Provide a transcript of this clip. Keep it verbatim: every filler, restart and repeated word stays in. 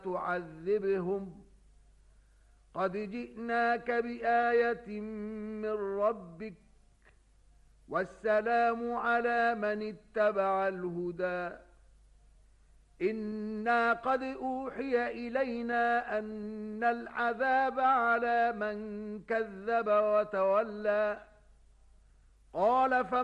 تعذبهم قد جئناك بآية من ربك والسلام على من اتبع الهدى إنا قد أوحي إلينا أن العذاب على من كذب وتولى قال